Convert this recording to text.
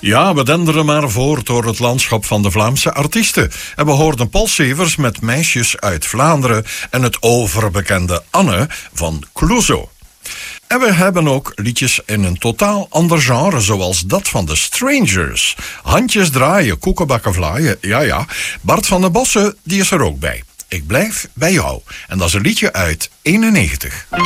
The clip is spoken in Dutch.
Ja, we denderen maar voort door het landschap van de Vlaamse artiesten. En we hoorden Paul Severs met Meisjes uit Vlaanderen en het overbekende Anne van Clouseau. En we hebben ook liedjes in een totaal ander genre, zoals dat van de Strangers. Handjes draaien, koekenbakken vlaaien, ja. Bart van den Bossen, die is er ook bij. Ik blijf bij jou. En dat is een liedje uit 91.